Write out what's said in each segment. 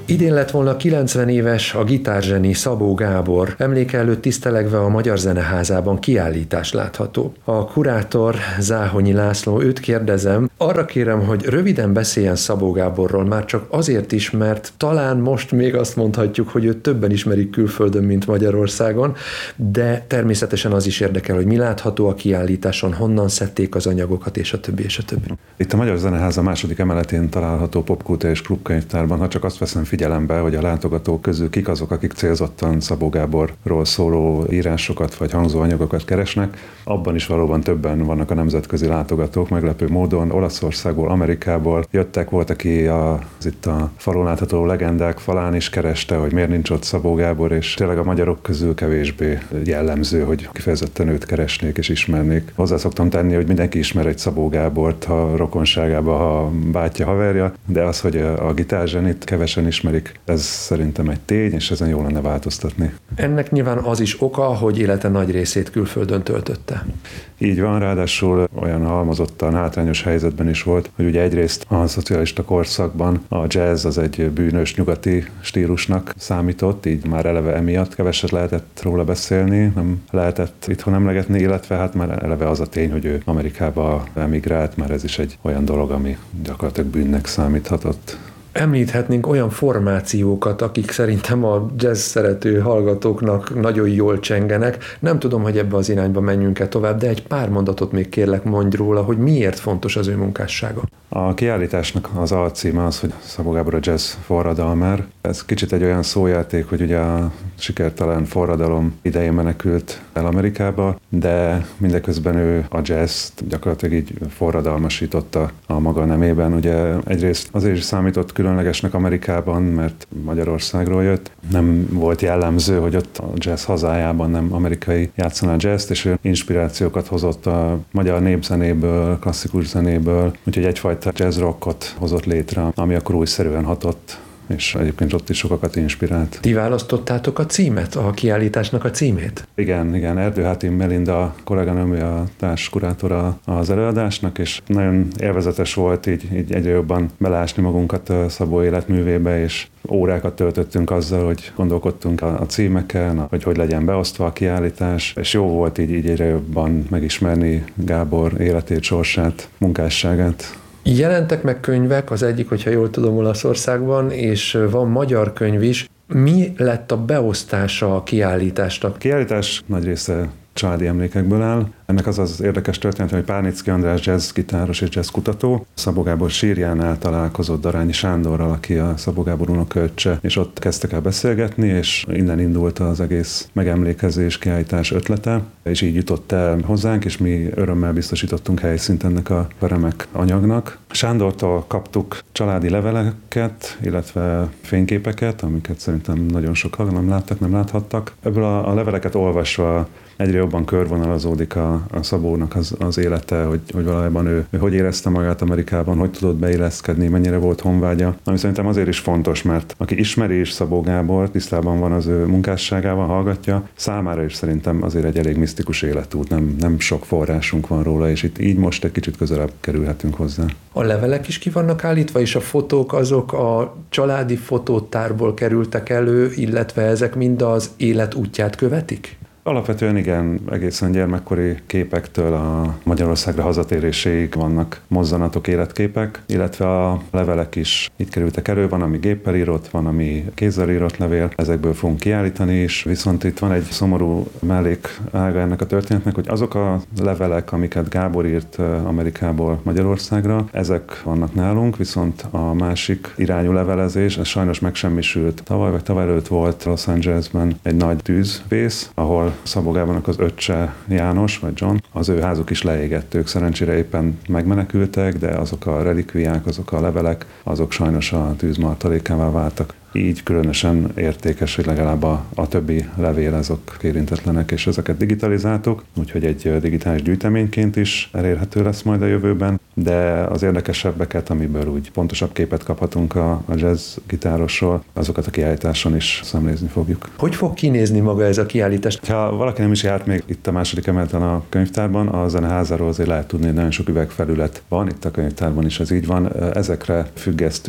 Idén lett volna 90 éves a gitárzseni Szabó Gábor, emléke előtt tisztelegve a Magyar Zeneházában kiállítás látható. A kurátor Záhonyi László, őt kérdezem, arra kérem, hogy röviden beszéljen Szabó Gáborról, már csak azért is, mert talán most még azt mondhatjuk, hogy őt többen ismerik külföldön, mint Magyarországon, de természetesen az is érdekel, hogy mi látható a kiállításon, honnan szedték az anyagokat, és a többi, és a többi. Itt a Magyar Zeneháza második emeletén található Popkultúra és Klubkönyvtárban, ha csak azt veszem figyelembe, hogy a látogatók közül kik azok, akik célzottan Szabó Gáborról szóló írásokat vagy hangzóanyagokat keresnek, abban is valóban többen vannak a nemzetközi látogatók, meglepő módon Olaszországból, Amerikából jöttek, volt, aki itt a falon látható legendák falán is kereste, hogy miért nincs ott Szabó Gábor, és tényleg a magyarok közül kevésbé jellemző, hogy kifejezetten őt keresnék és ismernék. Hozzá szoktam tenni, hogy mindenki ismer egy Szabó Gábort, ha rokonságában, ha bátyja, haverja, de az, hogy a gitárzsenit kevesen ismerik, ez szerintem egy tény, és ezen jól lenne változtatni. Ennek nyilván az is oka, hogy élete nagy részét külföldön töltötte. Így van, ráadásul olyan halmozottan hátrányos helyzetben is volt, hogy ugye egyrészt a szocialista korszakban a jazz az egy bűnös nyugati stílusnak számított, így már eleve emiatt keveset lehetett róla beszélni, nem lehetett itthon emlegetni, illetve hát már eleve az a tény, hogy ő Amerikába emigrált, már ez is egy olyan dolog, ami gyakorlatilag bűnnek számíthatott. Említhetnénk olyan formációkat, akik szerintem a jazz szerető hallgatóknak nagyon jól csengenek. Nem tudom, hogy ebbe az irányba menjünk-e tovább, de egy pár mondatot még kérlek mondj róla, hogy miért fontos az ő munkássága. A kiállításnak az alcíme az, hogy Szabó Gábor a jazz forradalmár. Ez kicsit egy olyan szójáték, hogy ugye a sikertelen forradalom idején menekült el Amerikába, de mindeközben ő a jazzt gyakorlatilag így forradalmasította a maga nemében. Ugye egyrészt azért is számított különlegesnek Amerikában, mert Magyarországról jött. Nem volt jellemző, hogy ott a jazz hazájában nem amerikai játszaná jazzt, és ő inspirációkat hozott a magyar népzenéből, klasszikus zenéből, úgyhogy egyfajta jazz rockot hozott létre, ami akkor újszerűen hatott, és egyébként ott is sokakat inspirált. Ti választottátok a címet, a kiállításnak a címét? Igen, Erdőháti Melinda kolléganőm, a társkurátora az előadásnak, és nagyon élvezetes volt így egyre jobban beleásni magunkat Szabó életművébe, és órákat töltöttünk azzal, hogy gondolkodtunk a címeken, hogy legyen beosztva a kiállítás, és jó volt így egyre jobban megismerni Gábor életét, sorsát, munkásságát. Jelentek meg könyvek, az egyik, hogyha jól tudom, Olaszországban, és van magyar könyv is. Mi lett a beosztása a kiállításnak? A kiállítás nagy része családi emlékekből áll. Ennek az az érdekes történet, hogy Párnicki András jazzgitáros és jazzkutató Szabó Gábor sírjánál találkozott Darányi Sándorral, aki a Szabó Gábor unokaöccse, és ott kezdtek el beszélgetni, és innen indult az egész megemlékezés, kiállítás ötlete, és így jutott el hozzánk, és mi örömmel biztosítottunk helyszínt ennek a remek anyagnak. Sándortól kaptuk családi leveleket, illetve fényképeket, amiket szerintem nagyon sokan nem láthattak. Ebből a leveleket olvasva egyre jobban körvonalazódik a Szabónak az élete, hogy valójában ő hogy érezte magát Amerikában, hogy tudott beilleszkedni, mennyire volt honvágya. Ami szerintem azért is fontos, mert aki ismeri is Szabó Gábor, tisztában van az ő munkásságával, hallgatja, számára is szerintem azért egy elég misztikus életút, nem sok forrásunk van róla, és itt így most egy kicsit közelebb kerülhetünk hozzá. A levelek is ki vannak állítva, és a fotók azok a családi fotótárból kerültek elő, illetve ezek mind az élet útját követik? Alapvetően igen, egészen gyermekkori képektől a Magyarországra hazatéréséig vannak mozzanatok, életképek, illetve a levelek is itt kerültek elő, van, ami géppel írott, van, ami kézzel írott levél, ezekből fogunk kiállítani is, viszont itt van egy szomorú mellékága ennek a történetnek, hogy azok a levelek, amiket Gábor írt Amerikából Magyarországra, ezek vannak nálunk, viszont a másik irányú levelezés, ez sajnos megsemmisült. Tavaly vagy tavaly előtt volt Los Angelesben egy nagy tűzvész, ahol Szabó Gábornak az öccse János, vagy John, az ő házuk is leégett, ők szerencsére éppen megmenekültek, de azok a relikviák, azok a levelek, azok sajnos a tűz martalékává váltak. Így különösen értékes, hogy legalább a többi levél azok érintetlenek, és ezeket digitalizáltuk, úgyhogy egy digitális gyűjteményként is elérhető lesz majd a jövőben, de az érdekesebbeket, amiből úgy pontosabb képet kaphatunk a jazz gitárosról, azokat a kiállításon is szemlézni fogjuk. Hogy fog kinézni maga ez a kiállítás? Ha valaki nem is járt még itt a második emeleten a könyvtárban, a zeneházáról azért lehet tudni, hogy nagyon sok üvegfelület van, itt a könyvtárban is ez így van. Ezekre függesztünk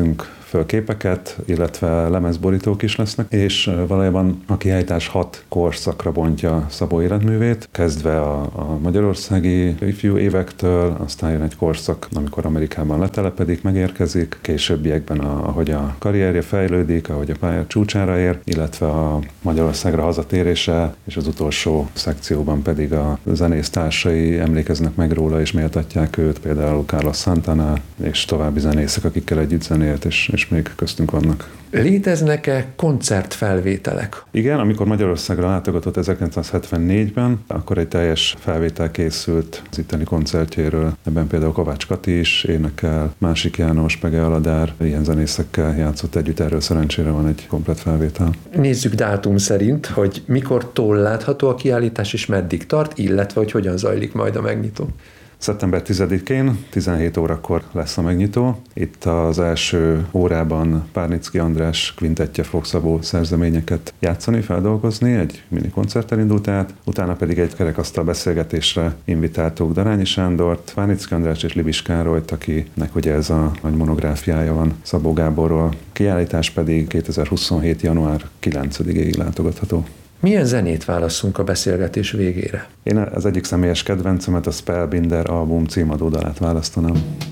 föl képeket, illetve lemezborítók is lesznek, és valójában a kiállítás 6 korszakra bontja Szabó életművét, kezdve a magyarországi ifjú évektől, aztán jön egy korszak, amikor Amerikában letelepedik, megérkezik, későbbiekben, ahogy a karrierje fejlődik, ahogy a pálya csúcsára ér, illetve a Magyarországra hazatérése, és az utolsó szekcióban pedig a zenésztársai emlékeznek meg róla, és méltatják őt, például Carlos Santana, és további zenészek, akikkel együtt zenélt, és még köztünk vannak. Léteznek-e koncertfelvételek? Igen, amikor Magyarországra látogatott 1974-ben, akkor egy teljes felvétel készült az itteni koncertjéről. Ebben például Kovács Kati is énekel, Másik János, Pege Aladár, ilyen zenészekkel játszott együtt, erről szerencsére van egy komplett felvétel. Nézzük dátum szerint, hogy mikortól látható a kiállítás és meddig tart, illetve hogy hogyan zajlik majd a megnyitó. Szeptember 10-én, 17 órakor lesz a megnyitó. Itt az első órában Párnicki András kvintettje fog Szabó szerzeményeket játszani, feldolgozni, egy mini koncerttel indult át, utána pedig egy kerekasztal beszélgetésre invitáltuk Darányi Sándort, Párnicki András és Libis Károlyt, akinek ugye ez a nagy monográfiája van Szabó Gáborról. Kiállítás pedig 2027. január 9-ig látogatható. Milyen zenét válasszunk a beszélgetés végére? Én az egyik személyes kedvencemet, a Spellbinder album címadó dalát választanám.